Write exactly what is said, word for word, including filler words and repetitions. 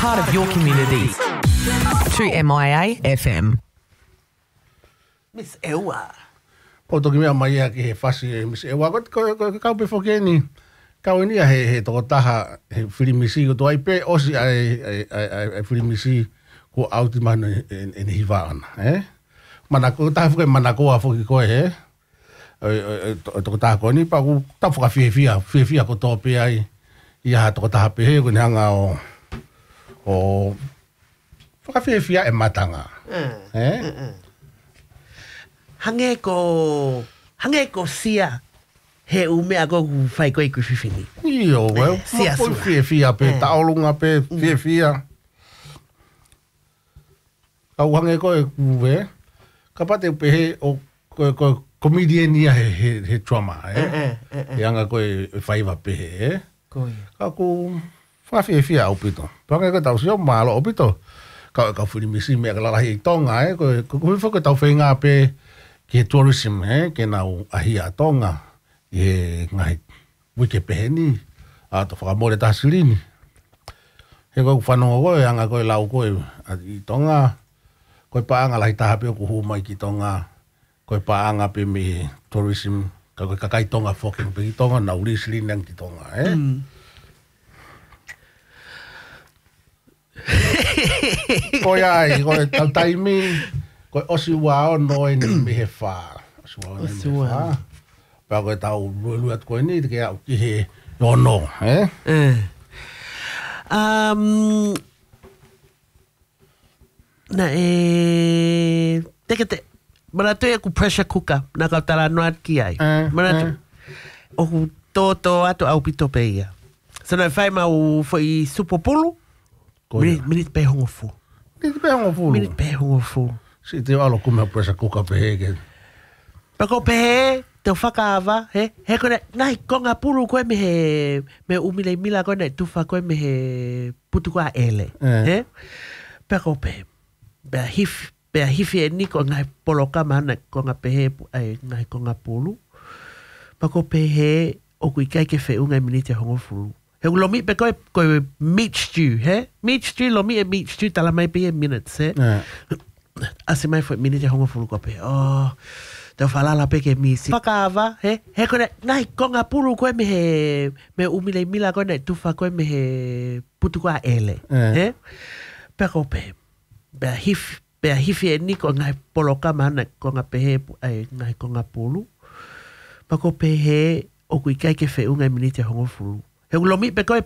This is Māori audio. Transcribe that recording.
part of your community. two M I A F M. Miss Ewa. Po toki mea mai a ki he whasi e Miss Ewa. Ko ko ko kau pe whakeni. Kau ni a he he toko taha he whirimisi. Ko to ai pe osi ai ai ai ai whirimisi ko auti manu en en hiva ana. Eh? Mana ko taha whake mana ko a whaki koe he. Toko taha ko ni pa ku ta whaka whiwhia. Whiwhia ko tō pe ai. Ia toko taha pe he ko ni hanga o o whaka whiwhia e matanga. Eh? Hange ko hange ko sia he ume ako fai ko ku fifini. Io, well, sia po sua. fia fia pe taolunga pe fia fia. Kau hange ko e kuwe. Kapate pe he o ko ko comedian ia he he, he trauma, eh. Yanga ko e faiva pe he, eh. Ko. Ka ku fa fia fia opito. Pange ko tau sio malo opito. Ka ka furi misi me ka la hi tonga, eh. Ko ko fo ko tau fenga pe ke tourism, eh, ke nau ahia tonga, e ngai wike peheni, a to whakamore tasilini. He koe whanonga koe, anga koe lau koe, i tonga, koe paanga lahi taha pe o kuhu mai ki tonga, koe paanga pe me tourism, ka koe kakai tonga whoking pe ki tonga, nau risilini ang ki tonga, eh. Mm. Koe ai, koe tau taimi, koe osi wao noe ni me he wha. Osi wao ni me he wha. Pea koe tau luelu at koe ni, ke au ki he no no, eh? Eh. Um, na e... Teke te... Mana tu e ku pressure cooker, na kau tala noat ki ai. Eh, Mana tu... eh. O ku tō atu au pito pe ia. So na whai mau foi supopulu, minit, minit pe hongo fu. Minit pe hongo fu. Minit pe hongo fu. Si te alo kume pressure cooker pe heke. Pako pe he, te whakaava, he, he kone, nai, konga puru koe me he, me umile mila koe nei tuwha koe me he putu koa ele, Eh. he? Pako pe, bea hif, bea hifi e niko ngai poloka mana konga pe he, ai, ngai konga pulu. Pako pe he, o kui kai ke whe ungai minite hongo furu. He lomi pe koe, koe meat stew, he? Meat stew, lomi e meat stew, tala mai pe e minutes, he? Eh. Ase mai foi minute hongo fulu ko pe. Oh, te falala pe ke misi. Whakaava, he, he kone, nai, konga puru koe me he, me umile mila koe nei tuwha koe me he putu koa ele, Eh. he? Peko pe, bea hif, bea hifi e niko ngai poloka mana konga pe he, ai, ngai konga pulu. Pako pe he, o kui kai ke whe ungai minite hongo fulu. He lomi pe koe,